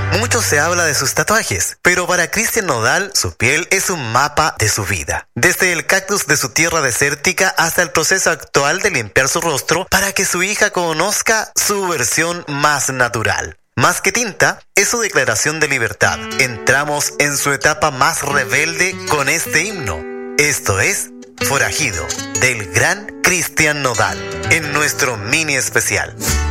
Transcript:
Mucho se habla de sus tatuajes, pero para Cristian Nodal, su piel es un mapa de su vida. Desde el cactus de su tierra desértica hasta el proceso actual de limpiar su rostro para que su hija conozca su versión más natural. Más que tinta, es su declaración de libertad. Entramos en su etapa más rebelde con este himno. Esto es Forajido, del gran Cristian Nodal, en nuestro mini especial.